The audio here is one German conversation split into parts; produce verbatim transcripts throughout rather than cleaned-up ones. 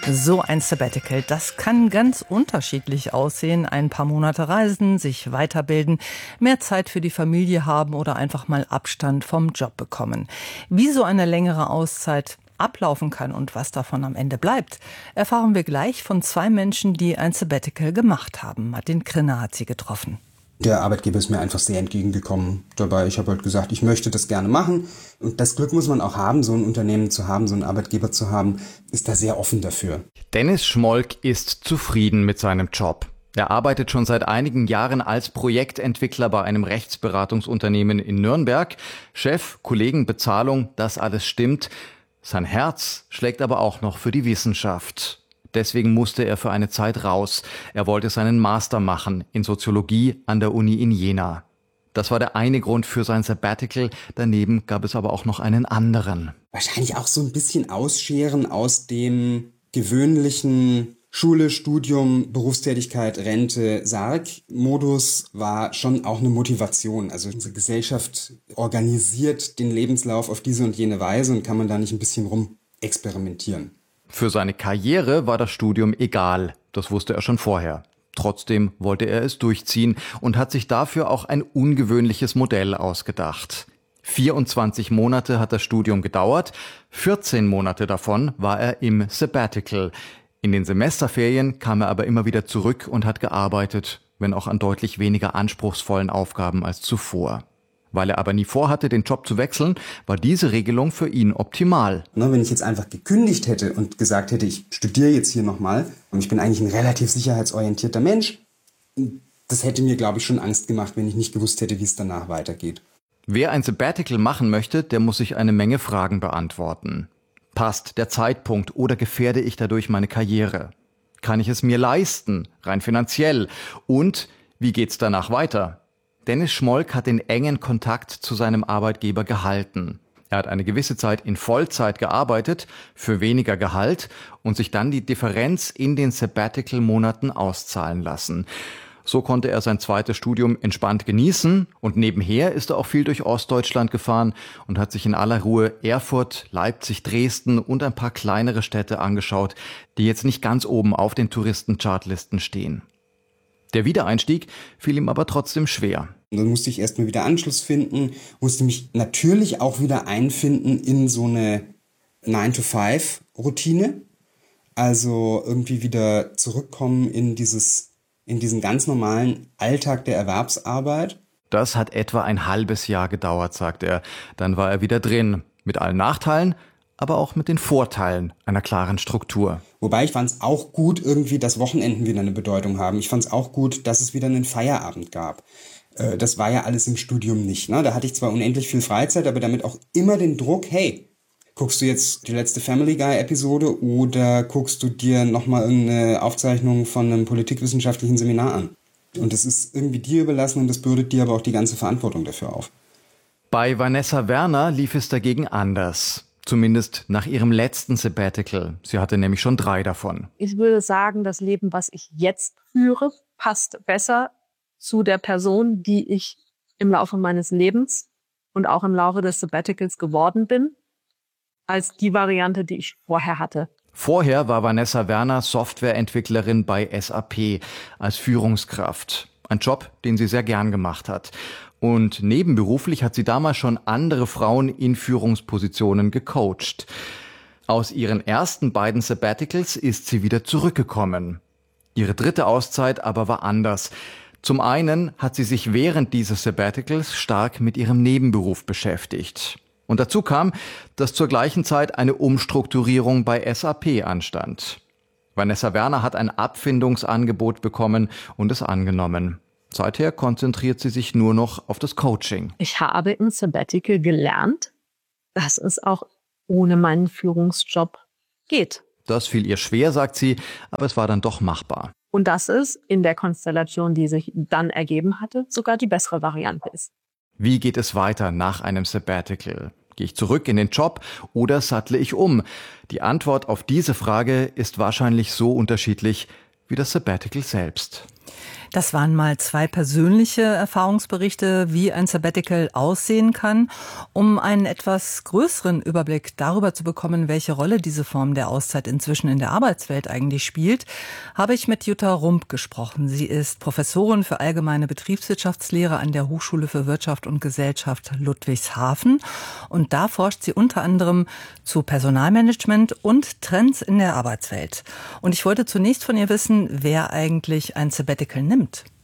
So ein Sabbatical, das kann ganz unterschiedlich aussehen. Ein paar Monate reisen, sich weiterbilden, mehr Zeit für die Familie haben oder einfach mal Abstand vom Job bekommen. Wie so eine längere Auszeit ablaufen kann und was davon am Ende bleibt, erfahren wir gleich von zwei Menschen, die ein Sabbatical gemacht haben. Martin Krinner hat sie getroffen. Der Arbeitgeber ist mir einfach sehr entgegengekommen dabei. Ich habe halt gesagt, ich möchte das gerne machen. Und das Glück muss man auch haben, so ein Unternehmen zu haben, so einen Arbeitgeber zu haben, ist da sehr offen dafür. Dennis Schmolk ist zufrieden mit seinem Job. Er arbeitet schon seit einigen Jahren als Projektentwickler bei einem Rechtsberatungsunternehmen in Nürnberg. Chef, Kollegen, Bezahlung, das alles stimmt. Sein Herz schlägt aber auch noch für die Wissenschaft. Deswegen musste er für eine Zeit raus. Er wollte seinen Master machen in Soziologie an der Uni in Jena. Das war der eine Grund für sein Sabbatical. Daneben gab es aber auch noch einen anderen. Wahrscheinlich auch so ein bisschen Ausscheren aus dem gewöhnlichen Schule, Studium, Berufstätigkeit, Rente, Sarg-Modus war schon auch eine Motivation. Also unsere Gesellschaft organisiert den Lebenslauf auf diese und jene Weise und kann man da nicht ein bisschen rum experimentieren. Für seine Karriere war das Studium egal. Das wusste er schon vorher. Trotzdem wollte er es durchziehen und hat sich dafür auch ein ungewöhnliches Modell ausgedacht. vierundzwanzig Monate hat das Studium gedauert. vierzehn Monate davon war er im Sabbatical. In den Semesterferien kam er aber immer wieder zurück und hat gearbeitet, wenn auch an deutlich weniger anspruchsvollen Aufgaben als zuvor. Weil er aber nie vorhatte, den Job zu wechseln, war diese Regelung für ihn optimal. Na, wenn ich jetzt einfach gekündigt hätte und gesagt hätte, ich studiere jetzt hier nochmal und ich bin eigentlich ein relativ sicherheitsorientierter Mensch, das hätte mir, glaube ich, schon Angst gemacht, wenn ich nicht gewusst hätte, wie es danach weitergeht. Wer ein Sabbatical machen möchte, der muss sich eine Menge Fragen beantworten. Passt der Zeitpunkt oder gefährde ich dadurch meine Karriere? Kann ich es mir leisten, rein finanziell? Und wie geht's danach weiter? Dennis Schmolk hat den engen Kontakt zu seinem Arbeitgeber gehalten. Er hat eine gewisse Zeit in Vollzeit gearbeitet, für weniger Gehalt und sich dann die Differenz in den Sabbatical-Monaten auszahlen lassen. So konnte er sein zweites Studium entspannt genießen und nebenher ist er auch viel durch Ostdeutschland gefahren und hat sich in aller Ruhe Erfurt, Leipzig, Dresden und ein paar kleinere Städte angeschaut, die jetzt nicht ganz oben auf den Touristen-Chartlisten stehen. Der Wiedereinstieg fiel ihm aber trotzdem schwer. Und dann musste ich erstmal wieder Anschluss finden, musste mich natürlich auch wieder einfinden in so eine nine to five Routine. Also irgendwie wieder zurückkommen in dieses, in diesen ganz normalen Alltag der Erwerbsarbeit. Das hat etwa ein halbes Jahr gedauert, sagt er. Dann war er wieder drin, mit allen Nachteilen, aber auch mit den Vorteilen einer klaren Struktur. Wobei ich fand es auch gut, irgendwie, dass Wochenenden wieder eine Bedeutung haben. Ich fand es auch gut, dass es wieder einen Feierabend gab. Äh, das war ja alles im Studium nicht. Ne? Da hatte ich zwar unendlich viel Freizeit, aber damit auch immer den Druck, hey, guckst du jetzt die letzte Family Guy-Episode oder guckst du dir nochmal irgendeine Aufzeichnung von einem politikwissenschaftlichen Seminar an? Und das ist irgendwie dir überlassen und das bürdet dir aber auch die ganze Verantwortung dafür auf. Bei Vanessa Werner lief es dagegen anders. Zumindest nach ihrem letzten Sabbatical. Sie hatte nämlich schon drei davon. Ich würde sagen, das Leben, was ich jetzt führe, passt besser zu der Person, die ich im Laufe meines Lebens und auch im Laufe des Sabbaticals geworden bin, als die Variante, die ich vorher hatte. Vorher war Vanessa Werner Softwareentwicklerin bei S A P als Führungskraft. Ein Job, den sie sehr gern gemacht hat. Und nebenberuflich hat sie damals schon andere Frauen in Führungspositionen gecoacht. Aus ihren ersten beiden Sabbaticals ist sie wieder zurückgekommen. Ihre dritte Auszeit aber war anders. Zum einen hat sie sich während dieses Sabbaticals stark mit ihrem Nebenberuf beschäftigt. Und dazu kam, dass zur gleichen Zeit eine Umstrukturierung bei S A P anstand. Vanessa Werner hat ein Abfindungsangebot bekommen und es angenommen. Seither konzentriert sie sich nur noch auf das Coaching. Ich habe im Sabbatical gelernt, dass es auch ohne meinen Führungsjob geht. Das fiel ihr schwer, sagt sie, aber es war dann doch machbar. Und dass es in der Konstellation, die sich dann ergeben hatte, sogar die bessere Variante ist. Wie geht es weiter nach einem Sabbatical? Gehe ich zurück in den Job oder sattle ich um? Die Antwort auf diese Frage ist wahrscheinlich so unterschiedlich wie das Sabbatical selbst. Das waren mal zwei persönliche Erfahrungsberichte, wie ein Sabbatical aussehen kann. Um einen etwas größeren Überblick darüber zu bekommen, welche Rolle diese Form der Auszeit inzwischen in der Arbeitswelt eigentlich spielt, habe ich mit Jutta Rump gesprochen. Sie ist Professorin für allgemeine Betriebswirtschaftslehre an der Hochschule für Wirtschaft und Gesellschaft Ludwigshafen. Und da forscht sie unter anderem zu Personalmanagement und Trends in der Arbeitswelt. Und ich wollte zunächst von ihr wissen, wer eigentlich ein Sabbatical nimmt.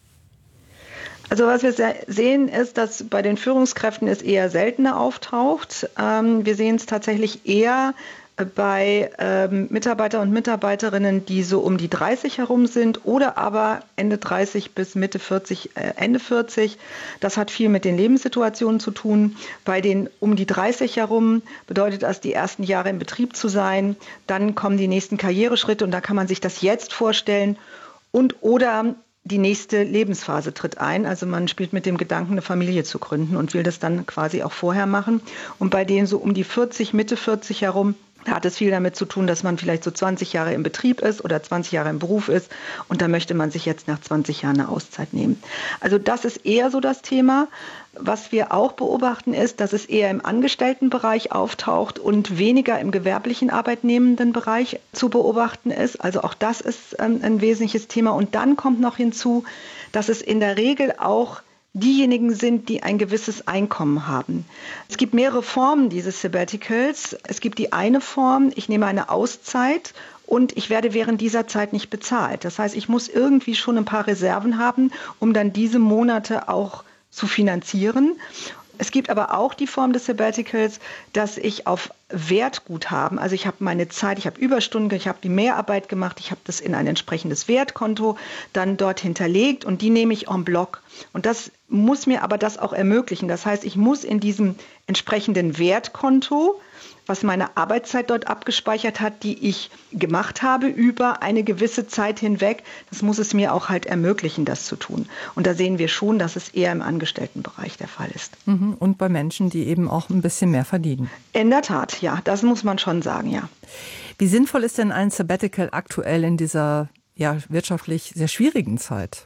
Also was wir sehen ist, dass bei den Führungskräften es eher seltener auftaucht. Ähm, wir sehen es tatsächlich eher bei ähm, Mitarbeiter und Mitarbeiterinnen, die so um die dreißig herum sind oder aber Ende dreißig bis Mitte vierzig, äh, Ende vierzig. Das hat viel mit den Lebenssituationen zu tun. Bei den um die dreißig herum bedeutet das, die ersten Jahre im Betrieb zu sein. Dann kommen die nächsten Karriereschritte und da kann man sich das jetzt vorstellen. Und oder die nächste Lebensphase tritt ein. Also man spielt mit dem Gedanken, eine Familie zu gründen und will das dann quasi auch vorher machen. Und bei denen so um die vierzig, Mitte vierzig herum, da hat es viel damit zu tun, dass man vielleicht so zwanzig Jahre im Betrieb ist oder zwanzig Jahre im Beruf ist. Und da möchte man sich jetzt nach zwanzig Jahren eine Auszeit nehmen. Also das ist eher so das Thema. Was wir auch beobachten ist, dass es eher im Angestelltenbereich auftaucht und weniger im gewerblichen arbeitnehmenden Bereich zu beobachten ist. Also auch das ist ähm, ein wesentliches Thema. Und dann kommt noch hinzu, dass es in der Regel auch diejenigen sind, die ein gewisses Einkommen haben. Es gibt mehrere Formen dieses Sabbaticals. Es gibt die eine Form, ich nehme eine Auszeit und ich werde während dieser Zeit nicht bezahlt. Das heißt, ich muss irgendwie schon ein paar Reserven haben, um dann diese Monate auch zu finanzieren. Es gibt aber auch die Form des Sabbaticals, dass ich auf Wertguthaben, also ich habe meine Zeit, ich habe Überstunden, ich habe die Mehrarbeit gemacht, ich habe das in ein entsprechendes Wertkonto dann dort hinterlegt und die nehme ich en bloc. Und das muss mir aber das auch ermöglichen. Das heißt, ich muss in diesem entsprechenden Wertkonto, was meine Arbeitszeit dort abgespeichert hat, die ich gemacht habe über eine gewisse Zeit hinweg, das muss es mir auch halt ermöglichen, das zu tun. Und da sehen wir schon, dass es eher im Angestelltenbereich der Fall ist. Und bei Menschen, die eben auch ein bisschen mehr verdienen. In der Tat, ja, das muss man schon sagen, ja. Wie sinnvoll ist denn ein Sabbatical aktuell in dieser ja, wirtschaftlich sehr schwierigen Zeit?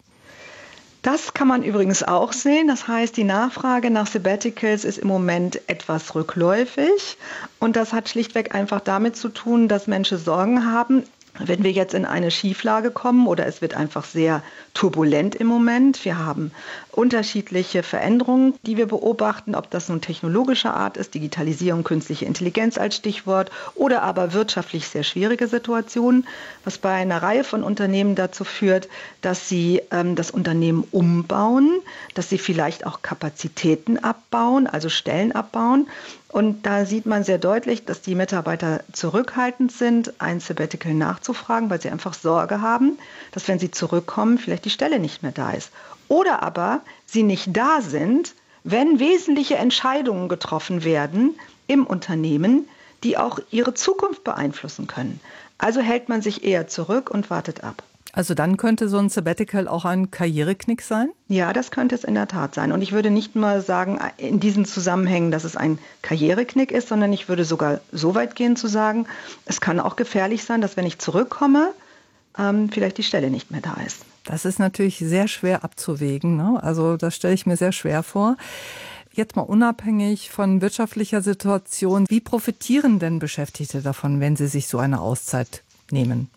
Das kann man übrigens auch sehen. Das heißt, die Nachfrage nach Sabbaticals ist im Moment etwas rückläufig. Und das hat schlichtweg einfach damit zu tun, dass Menschen Sorgen haben, wenn wir jetzt in eine Schieflage kommen oder es wird einfach sehr turbulent im Moment. Wir haben unterschiedliche Veränderungen, die wir beobachten, ob das nun technologischer Art ist, Digitalisierung, künstliche Intelligenz als Stichwort oder aber wirtschaftlich sehr schwierige Situationen, was bei einer Reihe von Unternehmen dazu führt, dass sie ähm, das Unternehmen umbauen, dass sie vielleicht auch Kapazitäten abbauen, also Stellen abbauen. Und da sieht man sehr deutlich, dass die Mitarbeiter zurückhaltend sind, ein Sabbatical nachzufragen, weil sie einfach Sorge haben, dass wenn sie zurückkommen, vielleicht die Stelle nicht mehr da ist. Oder aber sie nicht da sind, wenn wesentliche Entscheidungen getroffen werden im Unternehmen, die auch ihre Zukunft beeinflussen können. Also hält man sich eher zurück und wartet ab. Also dann könnte so ein Sabbatical auch ein Karriereknick sein? Ja, das könnte es in der Tat sein. Und ich würde nicht mal sagen, in diesen Zusammenhängen, dass es ein Karriereknick ist, sondern ich würde sogar so weit gehen zu sagen, es kann auch gefährlich sein, dass wenn ich zurückkomme, ähm, vielleicht die Stelle nicht mehr da ist. Das ist natürlich sehr schwer abzuwägen, ne? Also das stelle ich mir sehr schwer vor. Jetzt mal unabhängig von wirtschaftlicher Situation, wie profitieren denn Beschäftigte davon, wenn sie sich so eine Auszeit nehmen?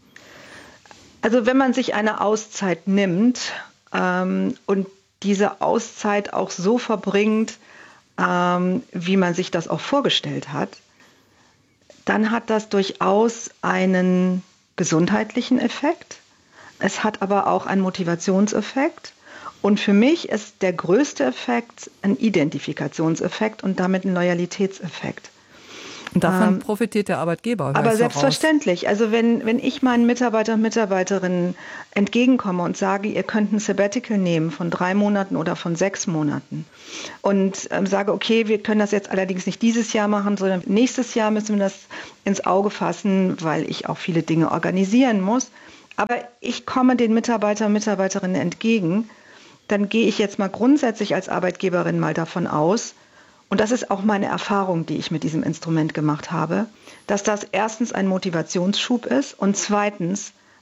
Also wenn man sich eine Auszeit nimmt ähm, und diese Auszeit auch so verbringt, ähm, wie man sich das auch vorgestellt hat, dann hat das durchaus einen gesundheitlichen Effekt. Es hat aber auch einen Motivationseffekt. Und für mich ist der größte Effekt ein Identifikationseffekt und damit ein Loyalitätseffekt. Und davon ähm, profitiert der Arbeitgeber. Aber selbstverständlich. Also wenn, wenn ich meinen Mitarbeiter und Mitarbeiterinnen entgegenkomme und sage, ihr könnt ein Sabbatical nehmen von drei Monaten oder von sechs Monaten und ähm, sage, okay, wir können das jetzt allerdings nicht dieses Jahr machen, sondern nächstes Jahr müssen wir das ins Auge fassen, weil ich auch viele Dinge organisieren muss. Aber ich komme den Mitarbeiter und Mitarbeiterinnen entgegen, dann gehe ich jetzt mal grundsätzlich als Arbeitgeberin mal davon aus, und das ist auch meine Erfahrung, die ich mit diesem Instrument gemacht habe, dass das erstens ein Motivationsschub ist und zweitens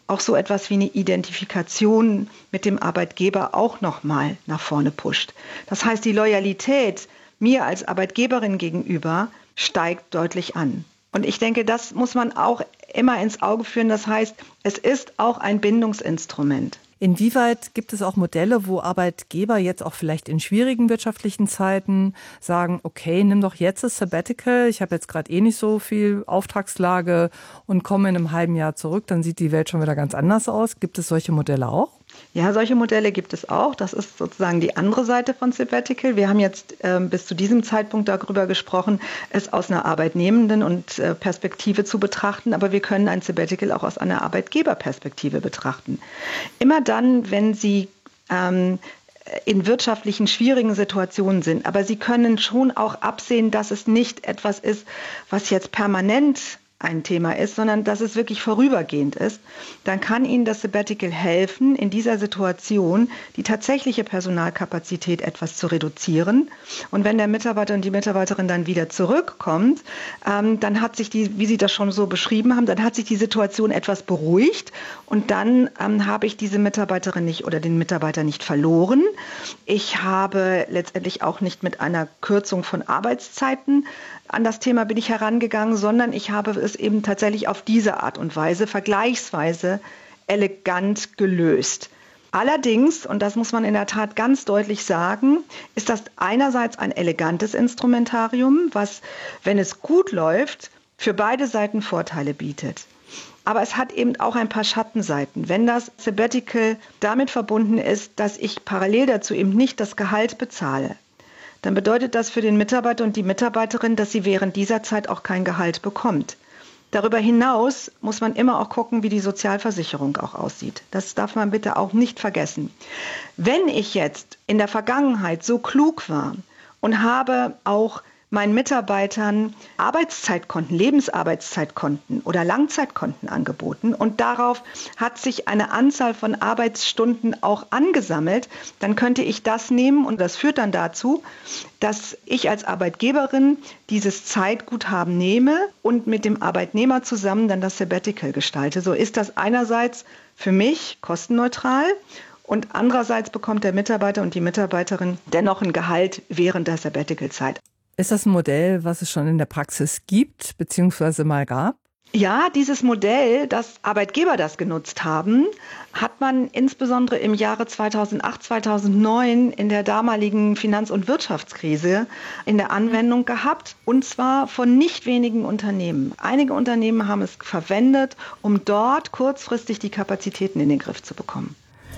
auch so etwas wie eine Identifikation mit dem Arbeitgeber auch nochmal nach vorne pusht. Das heißt, die Loyalität mir als Arbeitgeberin gegenüber steigt deutlich an. Und ich denke, das muss man auch immer ins Auge führen. Das heißt, es ist auch ein Bindungsinstrument. Inwieweit gibt es auch Modelle, wo Arbeitgeber jetzt auch vielleicht in schwierigen wirtschaftlichen Zeiten sagen, okay, nimm doch jetzt das Sabbatical, ich habe jetzt gerade eh nicht so viel Auftragslage und komme in einem halben Jahr zurück, dann sieht die Welt schon wieder ganz anders aus. Gibt es solche Modelle auch? Ja, solche Modelle gibt es auch. Das ist sozusagen die andere Seite von Sabbatical. Wir haben jetzt ähm, bis zu diesem Zeitpunkt darüber gesprochen, es aus einer Arbeitnehmenden und äh, Perspektive zu betrachten, aber wir können ein Sabbatical auch aus einer Arbeitgeberperspektive betrachten. Immer dann, wenn Sie ähm, in wirtschaftlichen schwierigen Situationen sind, aber Sie können schon auch absehen, dass es nicht etwas ist, was jetzt permanent ein Thema ist, sondern dass es wirklich vorübergehend ist, dann kann Ihnen das Sabbatical helfen, in dieser Situation die tatsächliche Personalkapazität etwas zu reduzieren. Und wenn der Mitarbeiter und die Mitarbeiterin dann wieder zurückkommt, ähm, dann hat sich die, wie Sie das schon so beschrieben haben, dann hat sich die Situation etwas beruhigt und dann ähm, habe ich diese Mitarbeiterin nicht oder den Mitarbeiter nicht verloren. Ich habe letztendlich auch nicht mit einer Kürzung von Arbeitszeiten an das Thema bin ich herangegangen, sondern ich habe es eben tatsächlich auf diese Art und Weise vergleichsweise elegant gelöst. Allerdings, und das muss man in der Tat ganz deutlich sagen, ist das einerseits ein elegantes Instrumentarium, was, wenn es gut läuft, für beide Seiten Vorteile bietet. Aber es hat eben auch ein paar Schattenseiten. Wenn das Sabbatical damit verbunden ist, dass ich parallel dazu eben nicht das Gehalt bezahle, dann bedeutet das für den Mitarbeiter und die Mitarbeiterin, dass sie während dieser Zeit auch kein Gehalt bekommt. Darüber hinaus muss man immer auch gucken, wie die Sozialversicherung auch aussieht. Das darf man bitte auch nicht vergessen. Wenn ich jetzt in der Vergangenheit so klug war und habe auch meinen Mitarbeitern Arbeitszeitkonten, Lebensarbeitszeitkonten oder Langzeitkonten angeboten und darauf hat sich eine Anzahl von Arbeitsstunden auch angesammelt, dann könnte ich das nehmen und das führt dann dazu, dass ich als Arbeitgeberin dieses Zeitguthaben nehme und mit dem Arbeitnehmer zusammen dann das Sabbatical gestalte. So ist das einerseits für mich kostenneutral und andererseits bekommt der Mitarbeiter und die Mitarbeiterin dennoch ein Gehalt während der Sabbatical-Zeit. Ist das ein Modell, was es schon in der Praxis gibt, beziehungsweise mal gab? Ja, dieses Modell, das Arbeitgeber das genutzt haben, hat man insbesondere im Jahre zweitausendacht, zweitausendneun in der damaligen Finanz- und Wirtschaftskrise in der Anwendung gehabt, und zwar von nicht wenigen Unternehmen. Einige Unternehmen haben es verwendet, um dort kurzfristig die Kapazitäten in den Griff zu bekommen.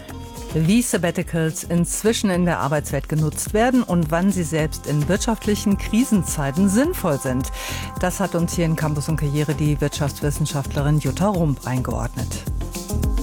Wie Sabbaticals inzwischen in der Arbeitswelt genutzt werden und wann sie selbst in wirtschaftlichen Krisenzeiten sinnvoll sind. Das hat uns hier in Campus und Karriere die Wirtschaftswissenschaftlerin Jutta Rump eingeordnet.